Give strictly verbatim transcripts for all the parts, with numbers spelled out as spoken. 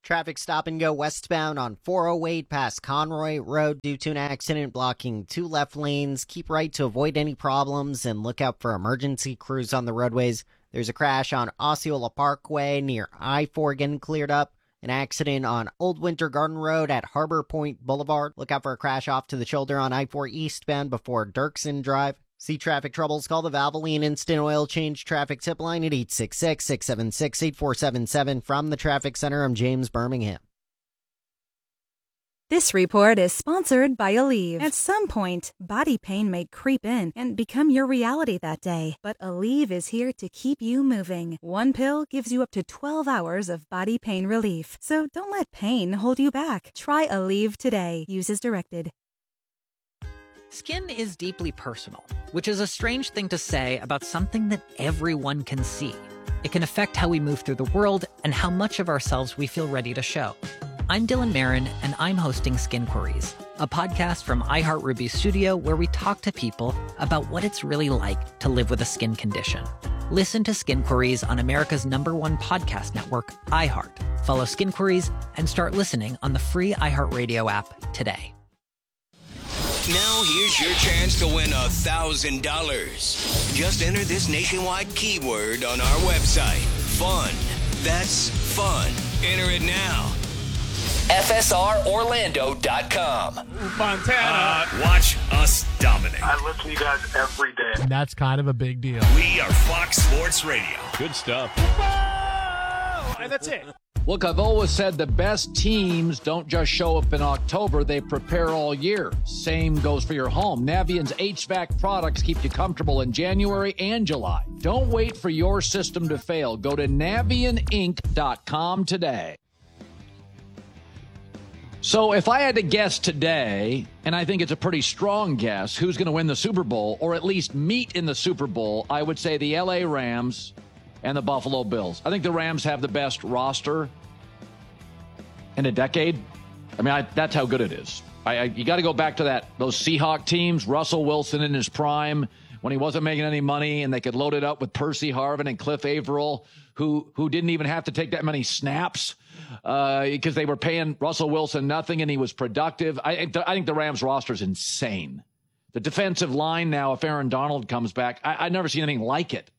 Traffic stop and go westbound on four oh eight past Conroy Road due to an accident blocking two left lanes. Keep right to avoid any problems and look out for emergency crews on the roadways. There's a crash on Osceola Parkway near I four getting cleared up. An accident on Old Winter Garden Road at Harbor Point Boulevard. Look out for a crash off to the shoulder on I four eastbound before Dirksen Drive. See traffic troubles? Call the Valvoline Instant Oil Change Traffic Tip Line at eight six six, six seven six, eight four seven seven. From the Traffic Center, I'm James Birmingham. This report is sponsored by Aleve. At some point, body pain may creep in and become your reality that day. But Aleve is here to keep you moving. One pill gives you up to twelve hours of body pain relief. So don't let pain hold you back. Try Aleve today. Use as directed. Skin is deeply personal, which is a strange thing to say about something that everyone can see. It can affect how we move through the world and how much of ourselves we feel ready to show. I'm Dylan Marin, and I'm hosting Skin Queries, a podcast from iHeartRuby Studio where we talk to people about what it's really like to live with a skin condition. Listen to Skin Queries on America's number one podcast network, iHeart. Follow Skin Queries and start listening on the free iHeartRadio app today. Now here's your chance to win one thousand dollars. Just enter this nationwide keyword on our website. Fun. That's fun. Enter it now. F S R Orlando dot com. Montana. Uh, watch us dominate. I listen to you guys every day. And that's kind of a big deal. We are Fox Sports Radio. Good stuff. Whoa! And that's it. Look, I've always said the best teams don't just show up in October, they prepare all year. Same goes for your home. Navient's H V A C products keep you comfortable in January and July. Don't wait for your system to fail. Go to Navient Inc dot com today. So if I had to guess today, and I think it's a pretty strong guess, who's going to win the Super Bowl, or at least meet in the Super Bowl, I would say the L A Rams and the Buffalo Bills. I think the Rams have the best roster in a decade. I mean, I, that's how good it is. I, I, you got to go back to that those Seahawk teams, Russell Wilson in his prime, when he wasn't making any money, and they could load it up with Percy Harvin and Cliff Averill, who who didn't even have to take that many snaps uh, because they were paying Russell Wilson nothing, and he was productive. I, I think the Rams roster is insane. The defensive line now, if Aaron Donald comes back, I, I've never seen anything like it.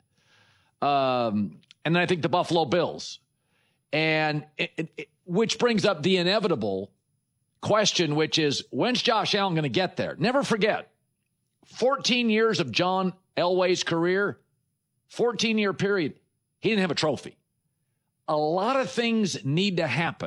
Um, and then I think the Buffalo Bills. And it, it, it, which brings up the inevitable question, which is, when's Josh Allen going to get there? Never forget, fourteen years of John Elway's career, fourteen-year period, he didn't have a trophy. A lot of things need to happen,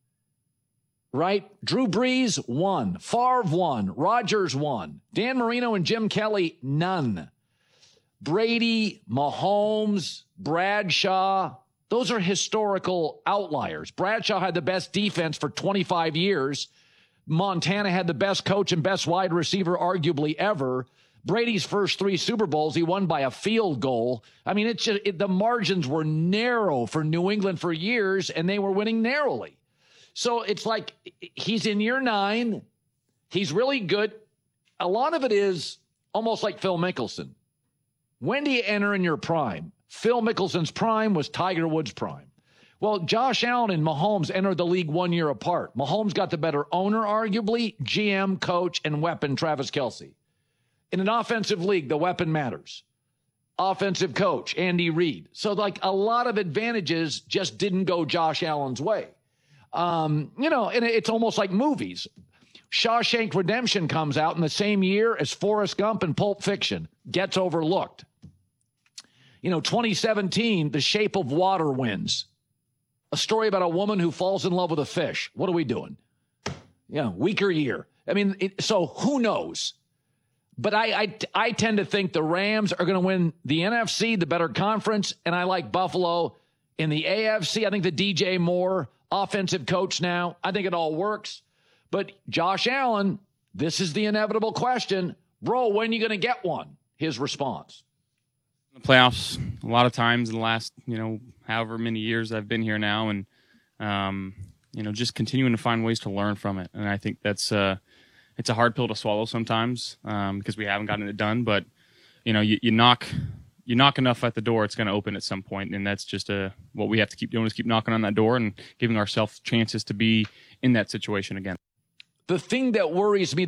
right? Drew Brees won. Favre won. Rodgers won. Dan Marino and Jim Kelly, none. Brady, Mahomes, Bradshaw, those are historical outliers. Bradshaw had the best defense for twenty-five years. Montana had the best coach and best wide receiver arguably ever. Brady's first three Super Bowls, he won by a field goal. I mean, it's just, it, the margins were narrow for New England for years, and they were winning narrowly. So it's like he's in year nine. He's really good. A lot of it is almost like Phil Mickelson. When do you enter in your prime? Phil Mickelson's prime was Tiger Woods' prime. Well, Josh Allen and Mahomes entered the league one year apart. Mahomes got the better owner, arguably, G M, coach, and weapon, Travis Kelce. In an offensive league, the weapon matters. Offensive coach, Andy Reid. So, like, a lot of advantages just didn't go Josh Allen's way. Um, you know, and it's almost like movies. Shawshank Redemption comes out in the same year as Forrest Gump and Pulp Fiction. Gets overlooked. You know, twenty seventeen, The Shape of Water wins. A story about a woman who falls in love with a fish. What are we doing? Yeah, weaker year. I mean, it, so who knows? But I, I, I tend to think the Rams are going to win the N F C, the better conference, and I like Buffalo in the A F C. I think the D J Moore, offensive coach now, I think it all works. But Josh Allen, this is the inevitable question. Bro, when are you going to get one? His response. The playoffs a lot of times in the last, you know, however many years I've been here now, and um, you know, just continuing to find ways to learn from it. And I think that's uh, it's a hard pill to swallow sometimes um, because we haven't gotten it done. But you know, you, you knock you knock enough at the door, it's going to open at some point, and that's just a, what we have to keep doing is keep knocking on that door and giving ourselves chances to be in that situation again. The thing that worries me